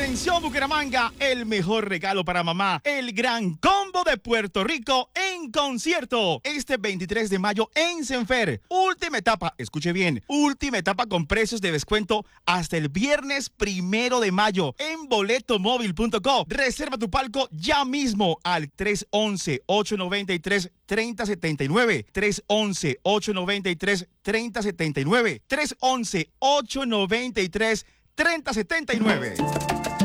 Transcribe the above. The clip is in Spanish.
Atención Bucaramanga, el mejor regalo para mamá, el gran combo de Puerto Rico en concierto. Este 23 de mayo en Senfer. Última etapa, escuche bien, última etapa con precios de descuento hasta el viernes 1 de mayo en boletomóvil.co. Reserva tu palco ya mismo al 311-893-3079. 311-893-3079. 311-893-3079.